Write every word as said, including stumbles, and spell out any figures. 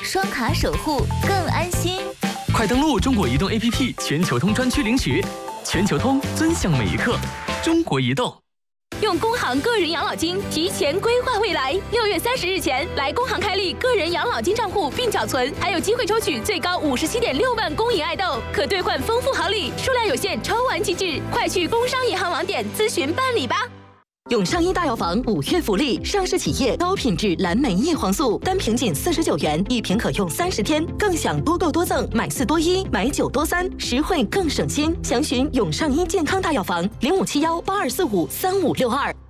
双卡守护更安心。 快登录中国移动 A P P 全球通专区领取，全球通尊享每一刻。中国移动。 用工行个人养老金提前规划未来，六月三十日前来工行开立个人养老金账户并缴存，还有机会抽取最高五十七点六万公银爱豆，可兑换丰富好礼，数量有限，抽完即止，快去工商银行网点咨询办理吧。 永上一大药房五月福利，上市企业高品质蓝莓叶黄素，单瓶仅四十九元，一瓶可用三十天，更享多购多赠，买四多一，买九多三，实惠更省心。详询永上一健康大药房零五七幺八二四五三五六二。